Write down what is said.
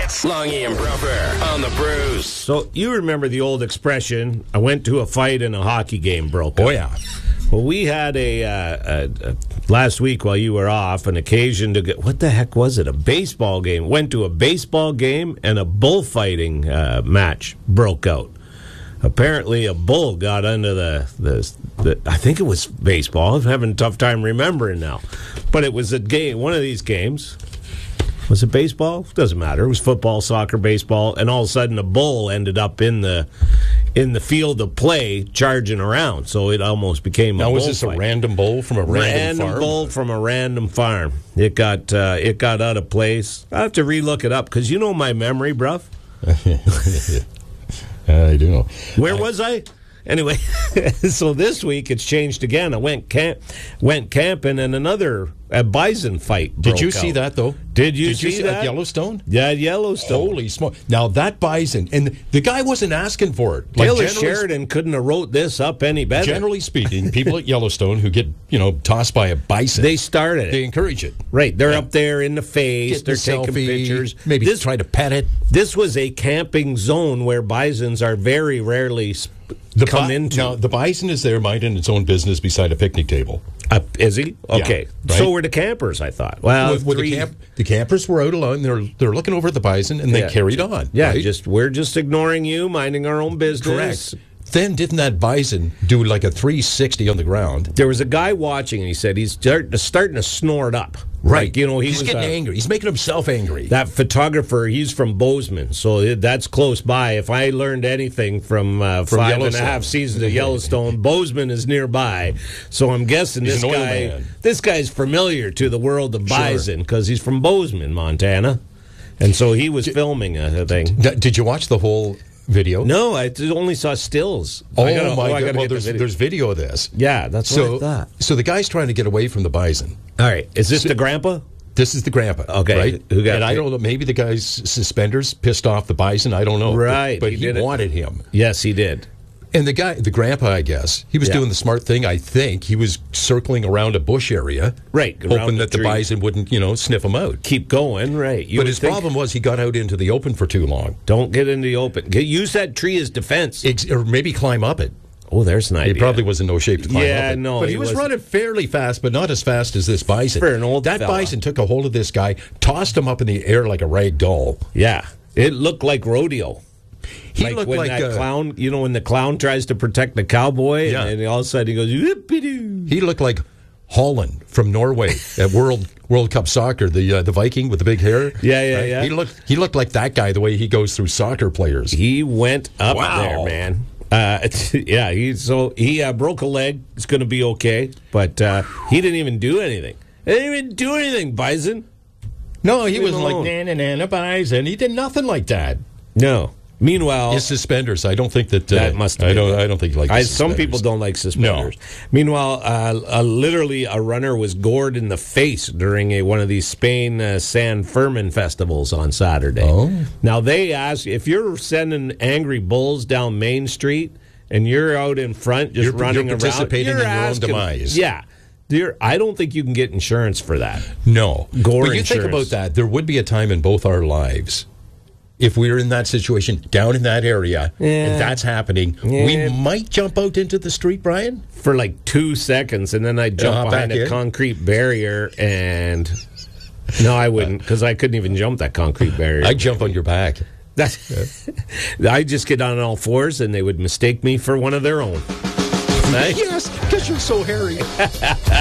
Longy and Brumper on the Brews. So you remember the old expression, I went to a fight and a hockey game broke out. Oh, yeah. Well, we had a last week while you were off, an occasion to get, what the heck was it, a baseball game. Went to a baseball game and a bullfighting match broke out. Apparently a bull got under the I think it was baseball. I'm having a tough time remembering now. But it was a game, one of these games. Was it baseball? Doesn't matter. It was football, soccer, baseball, and all of a sudden a bull ended up in the field of play charging around. So it almost became a bullfight. Now, was this a random bull from a random farm? Random bull from a random farm. It got out of place. I have to relook it up because you know my memory, bruv. I do. Where was I? Anyway, so this week it's changed again. I went camping and another bison fight broke Did you out. see that, though? Did you see that? At Yellowstone? Yeah, Yellowstone. Holy smoke. Now, that bison, and the guy wasn't asking for it. Taylor Sheridan couldn't have wrote this up any better. Generally speaking, people at Yellowstone who get, tossed by a bison, they started it. They encourage it. Right. They're up there in the face. Get They're the taking selfie, pictures. Maybe try to pet it. This was a camping zone where bisons are very rarely come into. Now, the bison is there minding its own business beside a picnic table. Is he? Okay. Yeah, right? So were the campers, I thought. Well, the campers were out alone. They're looking over at the bison, and they carried on. Yeah, right? we're just ignoring you, minding our own business. Correct. Then didn't that bison do like a 360 on the ground? There was a guy watching, and he said he's starting to snort up. Right. Like, he's getting angry. He's making himself angry. That photographer, he's from Bozeman, so that's close by. If I learned anything from 5.5 seasons of Yellowstone, Bozeman is nearby. So I'm guessing He's this guy's familiar to the world of bison because he's from Bozeman, Montana. And so he was filming a thing. Did you watch the whole video? No, I only saw stills. My God. Well, there's video of this. Yeah, that's what I thought. So the guy's trying to get away from the bison. All right. Is this the grandpa? This is the grandpa. Okay. Right? And I don't know, maybe the guy's suspenders pissed off the bison. I don't know. Right. But he wanted him. Yes, he did. And the grandpa, I guess, he was doing the smart thing, I think. He was circling around a bush area. Right. Hoping that the bison wouldn't, sniff him out. Keep going, right. But his problem was he got out into the open for too long. Don't get in the open. Use that tree as defense. Or maybe climb up it. Oh, there's an idea. He probably was in no shape to climb up it. No. But he was running fairly fast, but not as fast as this bison. For an old That fella. bison took a hold of this guy, tossed him up in the air like a rag doll. Yeah. It looked like rodeo. He looked like that clown, when the clown tries to protect the cowboy, and all of a sudden he goes, "Whoop-de-doo." He looked like Holland from Norway at World Cup soccer, the Viking with the big hair. Yeah. He looked like that guy the way he goes through soccer players. He went up there, man. He broke a leg. It's going to be okay, but he didn't even do anything. He didn't even do anything, bison. No, he wasn't like na bison. He did nothing like that. No. Meanwhile, his suspenders. I don't think that must. I don't think he likes. Some people don't like suspenders. No. Meanwhile, literally a runner was gored in the face during one of these Spain San Fermin festivals on Saturday. Oh. Now they ask if you're sending angry bulls down Main Street and you're out in front just running around, participating in your own demise. Yeah. I don't think you can get insurance for that. No. Gore but you insurance. think about that. There would be a time in both our lives, if we were in that situation, down in that area, and that's happening, we might jump out into the street, Brian? For like 2 seconds, and then I'd jump behind a concrete barrier, and... No, I wouldn't, because I couldn't even jump that concrete barrier. I'd jump on your back. I'd just get on all fours, and they would mistake me for one of their own. Yes, because you're so hairy.